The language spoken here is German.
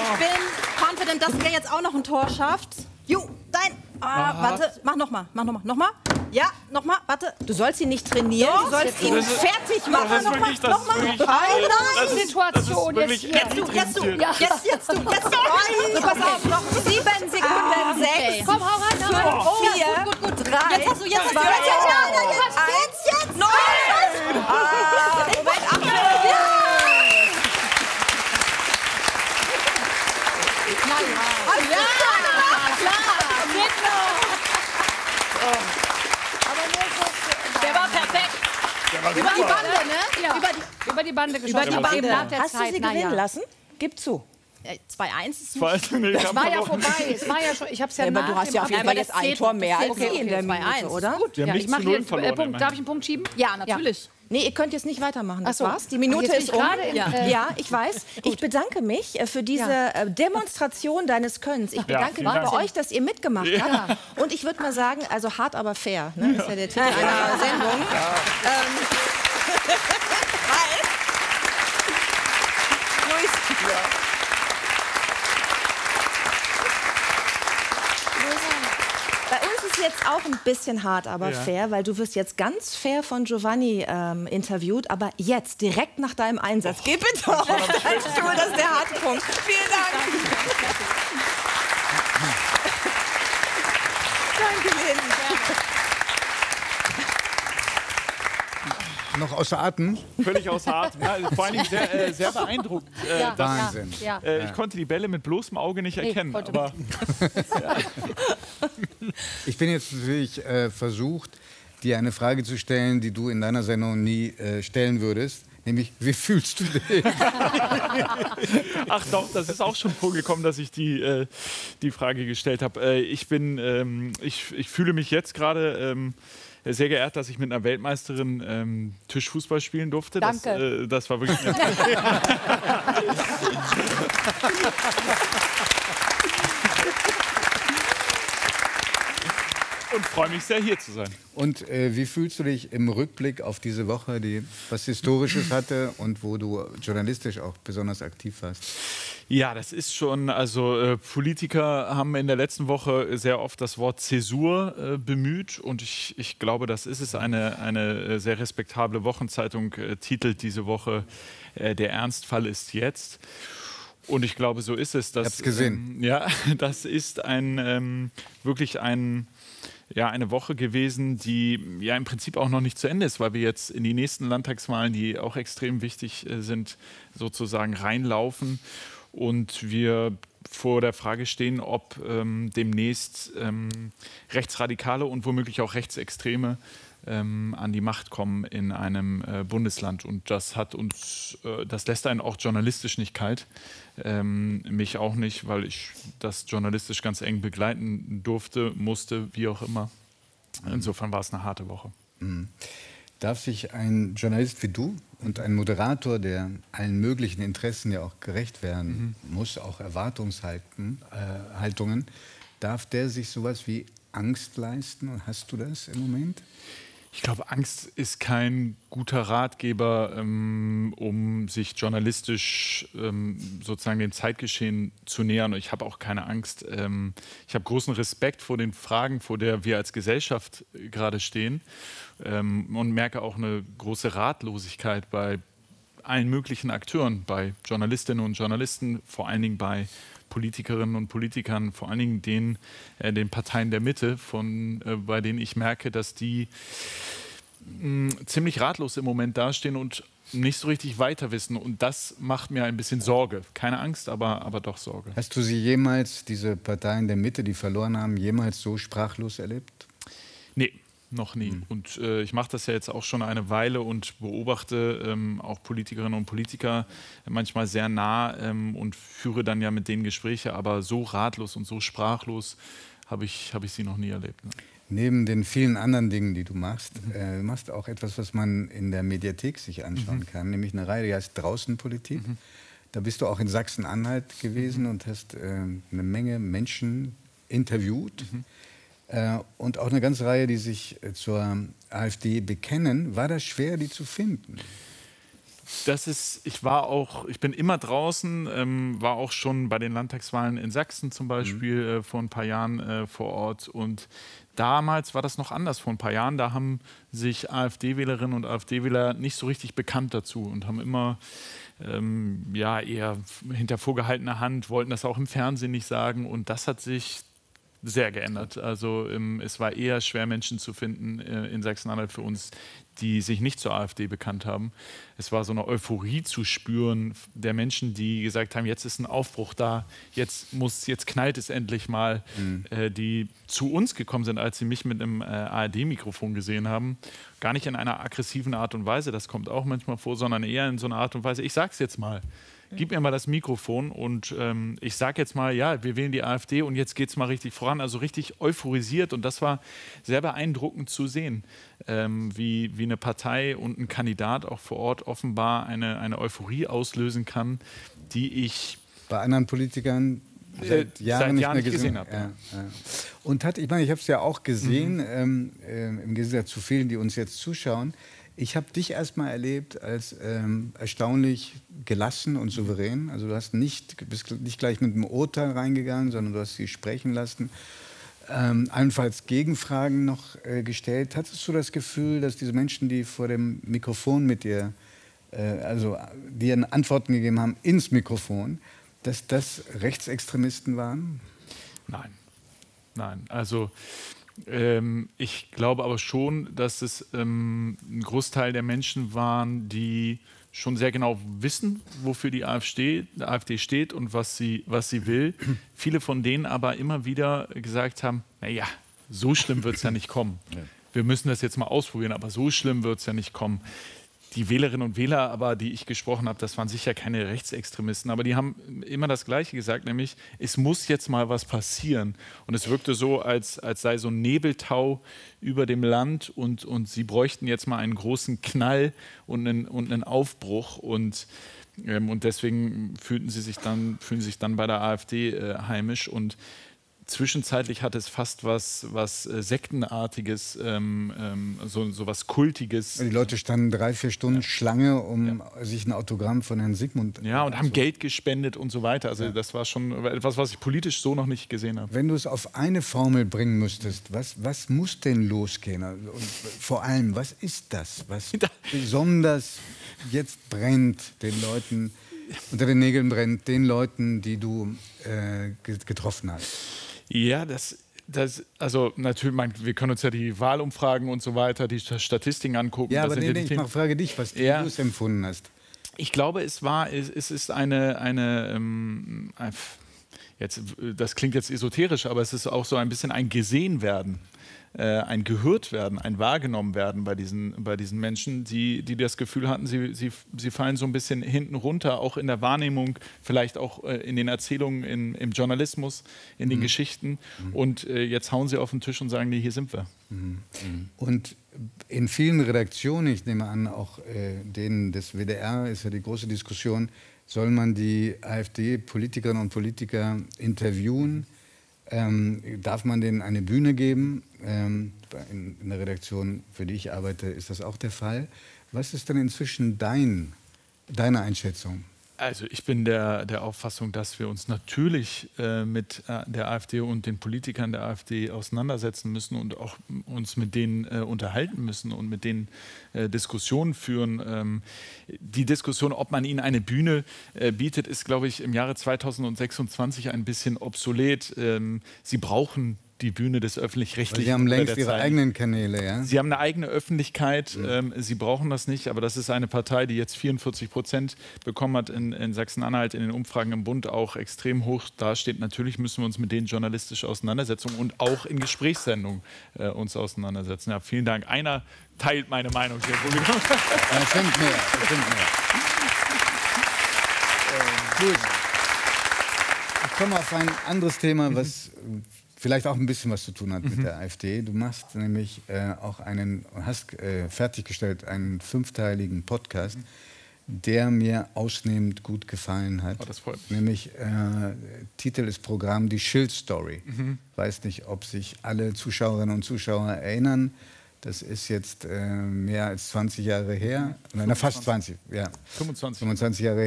bin confident, dass er jetzt auch noch ein Tor schafft. Warte, mach nochmal. Ja, nochmal, warte. Du sollst ihn nicht trainieren, du sollst ihn fertig machen. Das ist wirklich, das ist wirklich, Situation jetzt hier. Jetzt du. So, pass auf, noch 7 Sekunden, 6, Komm, hau rein. 4, Gut. 3, jetzt hast du, jetzt 2, 1, 0. Moment, 8, Der war perfekt. über die Bande, ne? Ja. Über die Bande geschossen. Über die Bande. Nach der Hast du Zeit, sie na ja. gewinnen lassen? Gib zu. 2-1 ist Es war ja vorbei. Es war ja schon. Ich habe es ja aber du hast ja auf jeden Fall jetzt ein Tor mehr als sie in der 2-1, Minute, oder? Gut. Ja, ich mache hier einen Punkt. Darf ich einen Punkt schieben? Ja, natürlich. Nee, ihr könnt jetzt nicht weitermachen. Das Ach so. war's. Die Minute Jetzt bin ist ich um. gerade in- Ja, ich weiß. Ich bedanke mich für diese Demonstration deines Könnens. Ich bedanke mich bei euch, dass ihr mitgemacht habt. Und ich würde mal sagen, also hart, aber fair. Ne? Ist ja der Titel einer Sendung. Bei uns ist jetzt auch ein bisschen hart, aber fair, weil du wirst jetzt ganz fair von Giovanni interviewt, aber jetzt, direkt nach deinem Einsatz. Geh bitte auf deinen Stuhl, das ist der harte Punkt. Vielen Dank. Danke, Lynn. Noch außer Atem? Völlig außer Atem. Ja, vor allem sehr beeindruckend. Wahnsinn. Ja. Ich konnte die Bälle mit bloßem Auge nicht erkennen. konnte Aber Ich bin jetzt natürlich versucht, dir eine Frage zu stellen, die du in deiner Sendung nie stellen würdest. Nämlich, wie fühlst du dich? ach doch, das ist auch schon vorgekommen, dass ich die Frage gestellt habe. Ich fühle mich jetzt gerade sehr geehrt, dass ich mit einer Weltmeisterin Tischfußball spielen durfte. Danke. Das war wirklich nett. Und freue mich sehr, hier zu sein. Und wie fühlst du dich im Rückblick auf diese Woche, die was Historisches hatte und wo du journalistisch auch besonders aktiv warst? Ja, das ist schon, also Politiker haben in der letzten Woche sehr oft das Wort Zäsur bemüht und ich glaube, das ist es. Eine sehr respektable Wochenzeitung titelt diese Woche Der Ernstfall ist jetzt. Und ich glaube, so ist es. Ich hab's gesehen. Ja, das ist wirklich eine Woche gewesen, die ja im Prinzip auch noch nicht zu Ende ist, weil wir jetzt in die nächsten Landtagswahlen, die auch extrem wichtig sind, sozusagen reinlaufen und wir vor der Frage stehen, ob demnächst Rechtsradikale und womöglich auch Rechtsextreme an die Macht kommen in einem Bundesland. Und das das lässt einen auch journalistisch nicht kalt. Mich auch nicht, weil ich das journalistisch ganz eng begleiten musste, wie auch immer. Insofern war es eine harte Woche. Darf sich ein Journalist wie du und ein Moderator, der allen möglichen Interessen ja auch gerecht werden muss, auch Erwartungshaltungen, darf der sich sowas wie Angst leisten? Und hast du das im Moment? Ich glaube, Angst ist kein guter Ratgeber, um sich journalistisch sozusagen dem Zeitgeschehen zu nähern. Und ich habe auch keine Angst. Ich habe großen Respekt vor den Fragen, vor der wir als Gesellschaft gerade stehen und merke auch eine große Ratlosigkeit bei allen möglichen Akteuren, bei Journalistinnen und Journalisten, vor allen Dingen bei Politikerinnen und Politikern, vor allen Dingen den Parteien der Mitte, bei denen ich merke, dass die ziemlich ratlos im Moment dastehen und nicht so richtig weiter wissen. Und das macht mir ein bisschen Sorge. Keine Angst, aber doch Sorge. Hast du sie jemals, diese Parteien der Mitte, die verloren haben, jemals so sprachlos erlebt? Nee. Noch nie. Und ich mache das ja jetzt auch schon eine Weile und beobachte auch Politikerinnen und Politiker manchmal sehr nah und führe dann ja mit denen Gespräche, aber so ratlos und so sprachlos habe ich sie noch nie erlebt. Ne? Neben den vielen anderen Dingen, die du machst, machst auch etwas, was man in der Mediathek sich anschauen kann, nämlich eine Reihe, die heißt Draußenpolitik. Da bist du auch in Sachsen-Anhalt gewesen und hast eine Menge Menschen interviewt. Und auch eine ganze Reihe, die sich zur AfD bekennen. War das schwer, die zu finden? Ich bin immer draußen, war auch schon bei den Landtagswahlen in Sachsen zum Beispiel vor ein paar Jahren vor Ort. Und damals war das noch anders, vor ein paar Jahren. Da haben sich AfD-Wählerinnen und AfD-Wähler nicht so richtig bekannt dazu und haben immer eher hinter vorgehaltener Hand, wollten das auch im Fernsehen nicht sagen. Und das hat sich sehr geändert. Also es war eher schwer, Menschen zu finden in Sachsen-Anhalt für uns, die sich nicht zur AfD bekannt haben. Es war so eine Euphorie zu spüren der Menschen, die gesagt haben, jetzt ist ein Aufbruch da, jetzt knallt es endlich mal, die zu uns gekommen sind, als sie mich mit einem ARD-Mikrofon gesehen haben. Gar nicht in einer aggressiven Art und Weise, das kommt auch manchmal vor, sondern eher in so einer Art und Weise, ich sag's jetzt mal. Gib mir mal das Mikrofon und ich sage jetzt mal, ja, wir wählen die AfD und jetzt geht es mal richtig voran. Also richtig euphorisiert und das war sehr beeindruckend zu sehen, wie eine Partei und ein Kandidat auch vor Ort offenbar eine Euphorie auslösen kann, die ich bei anderen Politikern seit Jahren nicht gesehen habe. Ja. Und ich habe es ja auch gesehen, im Gegensatz zu vielen, die uns jetzt zuschauen. Ich habe dich erstmal erlebt als erstaunlich gelassen und souverän. Also du bist nicht gleich mit einem Urteil reingegangen, sondern du hast sie sprechen lassen. Allenfalls Gegenfragen noch gestellt. Hattest du das Gefühl, dass diese Menschen, die vor dem Mikrofon mit dir, dir Antworten gegeben haben ins Mikrofon, dass das Rechtsextremisten waren? Nein. Also ich glaube aber schon, dass es ein Großteil der Menschen waren, die schon sehr genau wissen, wofür die AfD steht und was sie will. Viele von denen aber immer wieder gesagt haben, naja, so schlimm wird es ja nicht kommen. Wir müssen das jetzt mal ausprobieren, aber so schlimm wird es ja nicht kommen. Die Wählerinnen und Wähler, aber die ich gesprochen habe, das waren sicher keine Rechtsextremisten, aber die haben immer das Gleiche gesagt, nämlich es muss jetzt mal was passieren. Und es wirkte so, als sei so ein Nebeltau über dem Land und sie bräuchten jetzt mal einen großen Knall und einen Aufbruch. Und deswegen fühlten sie sich dann bei der AfD heimisch. Und zwischenzeitlich hatte es fast was Sektenartiges, so was Kultiges. Die Leute standen 3-4 Stunden Schlange, um sich ein Autogramm von Herrn Sigmund und haben Geld gespendet und so weiter. Also das war schon etwas, was ich politisch so noch nicht gesehen habe. Wenn du es auf eine Formel bringen müsstest, was muss denn losgehen? Und vor allem, was ist das, was besonders jetzt brennt, den Leuten unter den Nägeln brennt, den Leuten, die du getroffen hast? Ja, also natürlich, wir können uns ja die Wahlumfragen und so weiter, die Statistiken angucken. Ja, aber ich frage dich, was du es empfunden hast. Ich glaube, es ist das klingt jetzt esoterisch, aber es ist auch so ein bisschen ein Gesehenwerden. Ein Gehörtwerden, ein Wahrgenommenwerden bei diesen Menschen, die das Gefühl hatten, sie fallen so ein bisschen hinten runter, auch in der Wahrnehmung, vielleicht auch in den Erzählungen, im Journalismus, in den Geschichten. Und jetzt hauen sie auf den Tisch und sagen, nee, hier sind wir. Und in vielen Redaktionen, ich nehme an, auch denen des WDR, ist ja die große Diskussion, soll man die AfD-Politikerinnen und Politiker interviewen? Darf man denen eine Bühne geben? In der Redaktion, für die ich arbeite, ist das auch der Fall. Was ist denn inzwischen deine Einschätzung? Also ich bin der Auffassung, dass wir uns natürlich mit der AfD und den Politikern der AfD auseinandersetzen müssen und auch uns mit denen unterhalten müssen und mit denen Diskussionen führen. Die Diskussion, ob man ihnen eine Bühne bietet, ist, glaube ich, im Jahre 2026 ein bisschen obsolet. Sie brauchen die Bühne des Öffentlich-Rechtlichen. Sie haben längst ihre eigenen Kanäle, ja? Sie haben eine eigene Öffentlichkeit, sie brauchen das nicht, aber das ist eine Partei, die jetzt 44% bekommen hat in Sachsen-Anhalt, in den Umfragen im Bund auch extrem hoch dasteht. Natürlich müssen wir uns mit denen journalistisch auseinandersetzen und auch in Gesprächssendungen uns auseinandersetzen. Ja, vielen Dank. Einer teilt meine Meinung hier. Das sind mehr. Gut. Ich komme auf ein anderes Thema, was vielleicht auch ein bisschen was zu tun hat mit der AfD. Du machst nämlich hast fertiggestellt einen 5-teiligen Podcast, der mir ausnehmend gut gefallen hat. Oh, das freut mich. Nämlich Titel des Programms Die Schild-Story. Ich weiß nicht, ob sich alle Zuschauerinnen und Zuschauer erinnern. Das ist jetzt mehr als 20 Jahre her. Na, fast 20, ja. 25. 25 Jahre her.